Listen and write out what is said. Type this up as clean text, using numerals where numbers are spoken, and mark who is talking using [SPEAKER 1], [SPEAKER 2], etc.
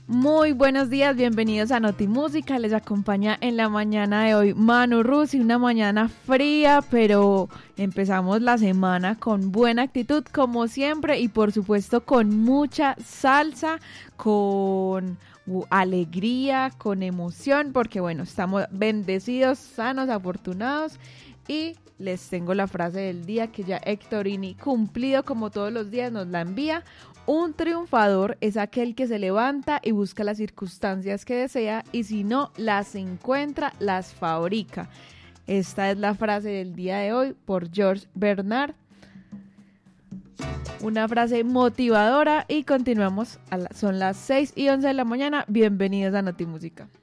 [SPEAKER 1] Muy buenos días, bienvenidos a Notimúsica. Les acompaña en la mañana de hoy Manu Rusi, una mañana fría, pero empezamos la semana con buena actitud como siempre y por supuesto con mucha salsa, con alegría, con emoción, porque bueno, estamos bendecidos, sanos, afortunados. Y les tengo la frase del día que ya Hectorini, cumplido como todos los días, nos la envía. Un triunfador es aquel que se levanta y busca las circunstancias que desea y si no las encuentra, las fabrica. Esta es la frase del día de hoy por George Bernard. Una frase motivadora y continuamos. Son las 6:11 de la mañana. Bienvenidos a Notimúsica.